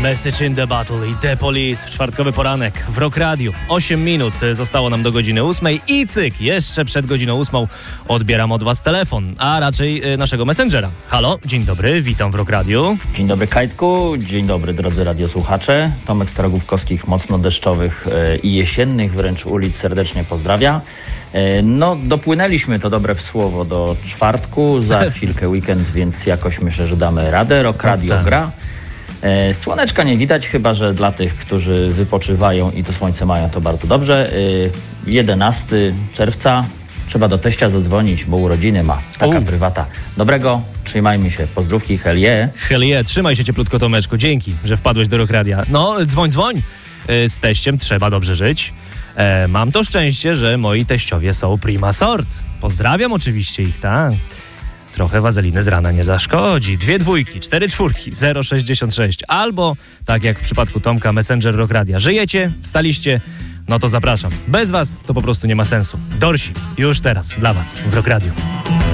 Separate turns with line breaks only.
Message in the Battle i The Police w czwartkowy poranek w Rock Radio. 8 minut zostało nam do godziny 8 i cyk, jeszcze przed godziną 8 odbieram od was telefon, a raczej naszego Messengera. Halo, dzień dobry, witam w Rock Radio.
Dzień dobry Kajtku, dzień dobry drodzy radiosłuchacze. Tomek Starogówkowskich, mocno deszczowych i jesiennych wręcz ulic serdecznie pozdrawia. No, dopłynęliśmy, to dobre słowo, do czwartku, za chwilkę weekend, więc jakoś myślę, że damy radę. Rock Radio gra. Słoneczka nie widać, chyba że dla tych, którzy wypoczywają i to słońce mają, to bardzo dobrze. 11 czerwca trzeba do teścia zadzwonić, bo urodziny ma. Taka prywata. Dobrego, trzymajmy się. Pozdrówki, hell yeah.
Hell yeah, trzymaj się cieplutko, Tomeczku. Dzięki, że wpadłeś do Rock Radia. No, dzwoń. Z teściem trzeba dobrze żyć. Mam to szczęście, że moi teściowie są prima sort. Pozdrawiam oczywiście ich, tak. Trochę wazeliny z rana nie zaszkodzi. 2 dwójki, 4 czwórki, 066. Albo, tak jak w przypadku Tomka, Messenger Rock Radia. Żyjecie? Wstaliście? No to zapraszam. Bez was to po prostu nie ma sensu. Dorsi, już teraz dla was w Rock Radio.